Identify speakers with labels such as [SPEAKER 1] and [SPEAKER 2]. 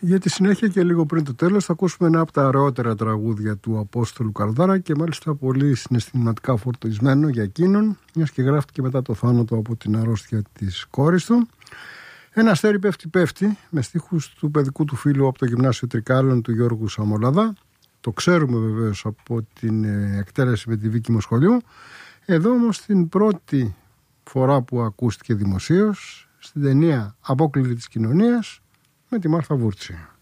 [SPEAKER 1] Για τη συνέχεια και λίγο πριν το τέλος θα ακούσουμε ένα από τα ωραιότερα τραγούδια του Απόστολου Καρδάρα και μάλιστα πολύ συναισθηματικά φορτισμένο για εκείνον, μιας και γράφτηκε μετά το θάνατο από την αρρώστια της κόρης του. Ένα αστέρι πέφτει πέφτει με στίχους του παιδικού του φίλου από το Γυμνάσιο Τρικάλων του Γιώργου Σαμολαδά. Το ξέρουμε βεβαίως από την εκτέλεση με τη Βίκη Μοσχολιού. Εδώ όμως την πρώτη φορά που ακούστηκε δημοσίως στην ταινία Απόκληρη της κοινωνίας με τη Μάρθα Βούρτση.